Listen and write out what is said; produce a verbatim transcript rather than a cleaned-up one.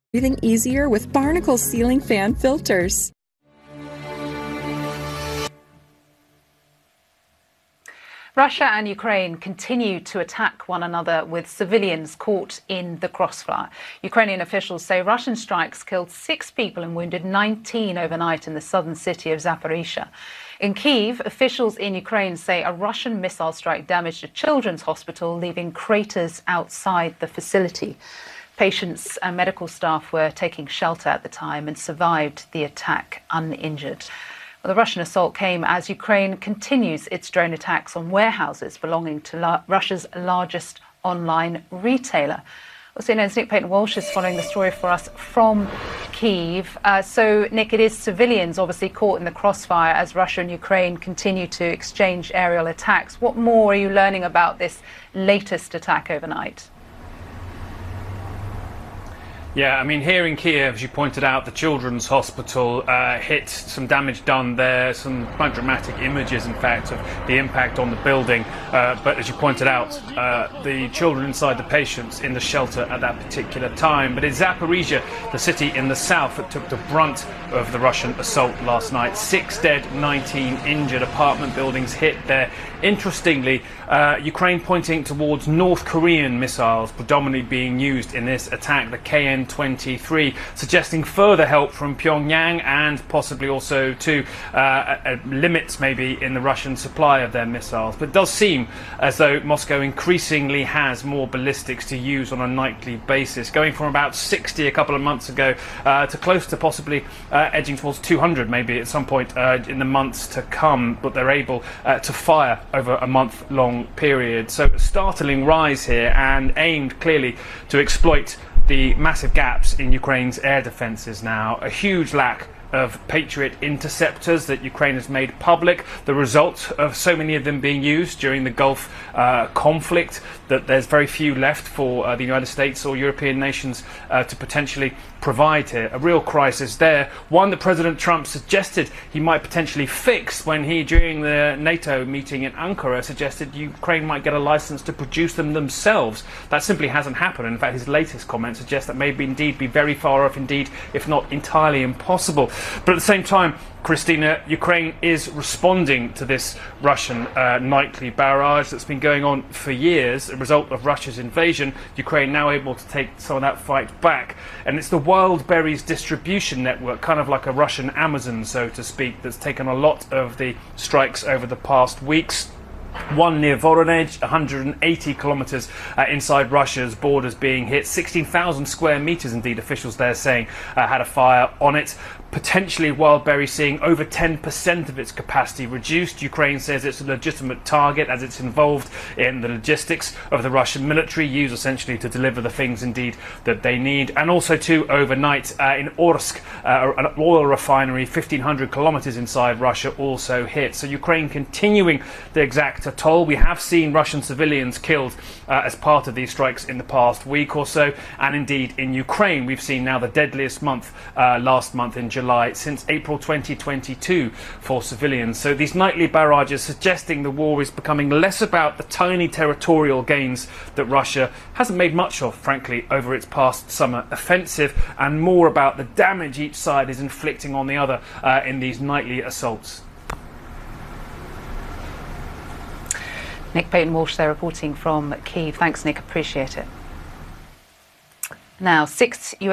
Breathing easier with Barnacle ceiling fan filters. Russia and Ukraine continue to attack one another with civilians caught in the crossfire. Ukrainian officials say Russian strikes killed six people and wounded nineteen overnight in the southern city of Zaporizhzhia. In Kyiv, officials in Ukraine say a Russian missile strike damaged a children's hospital, leaving craters outside the facility. Patients and medical staff were taking shelter at the time and survived the attack uninjured. Well, the Russian assault came as Ukraine continues its drone attacks on warehouses belonging to la- Russia's largest online retailer. Well, C N N's Nick Paton-Walsh is following the story for us from Kyiv. Uh, so, Nick, it is civilians obviously caught in the crossfire as Russia and Ukraine continue to exchange aerial attacks. What more are you learning about this latest attack overnight? Yeah, I mean, here in Kiev, as you pointed out, the children's hospital uh, hit, some damage done there, some quite dramatic images, in fact, of the impact on the building. Uh, but as you pointed out, uh, the children inside the patients in the shelter at that particular time. But in Zaporizhzhia, the city in the south that took the brunt of the Russian assault last night, six dead, nineteen injured, apartment buildings hit there. Interestingly, uh, Ukraine pointing towards North Korean missiles predominantly being used in this attack, the K N twenty-three, suggesting further help from Pyongyang and possibly also to uh, a, a limits maybe in the Russian supply of their missiles. But it does seem as though Moscow increasingly has more ballistics to use on a nightly basis, going from about sixty a couple of months ago uh, to close to possibly uh, edging towards two hundred maybe at some point uh, in the months to come. But they're able uh, to fire over a month-long period. So startling rise here, and aimed clearly to exploit the massive gaps in Ukraine's air defences now. A huge lack of Patriot interceptors that Ukraine has made public, the result of so many of them being used during the Gulf uh, conflict, that there's very few left for uh, the United States or European nations uh, to potentially provide here. A real crisis there, one that President Trump suggested he might potentially fix when he, during the NATO meeting in Ankara, suggested Ukraine might get a license to produce them themselves. That simply hasn't happened. In fact, his latest comment suggests that may be indeed be very far off indeed, if not entirely impossible. But at the same time, Christina, Ukraine is responding to this Russian uh, nightly barrage that's been going on for years. As a result of Russia's invasion, Ukraine now able to take some of that fight back. And it's the Wild Berries distribution network, kind of like a Russian Amazon, so to speak, that's taken a lot of the strikes over the past weeks. One near Voronezh, one hundred eighty kilometres uh, inside Russia's borders being hit. sixteen thousand square metres, indeed, officials there saying uh, had a fire on it. Potentially Wild Berry seeing over ten percent of its capacity reduced. Ukraine says it's a legitimate target as it's involved in the logistics of the Russian military, used essentially to deliver the things indeed that they need. And also too, overnight uh, in Orsk, uh, an oil refinery fifteen hundred kilometres inside Russia also hit. So Ukraine continuing the exact toll. We have seen Russian civilians killed uh, as part of these strikes in the past week or so. And indeed in Ukraine we've seen now the deadliest month uh, last month in July. July since April twenty twenty-two for civilians. So these nightly barrages suggesting the war is becoming less about the tiny territorial gains that Russia hasn't made much of, frankly, over its past summer offensive, and more about the damage each side is inflicting on the other uh, in these nightly assaults. Nick Paton-Walsh there reporting from Kyiv. Thanks, Nick. Appreciate it. Now, six U S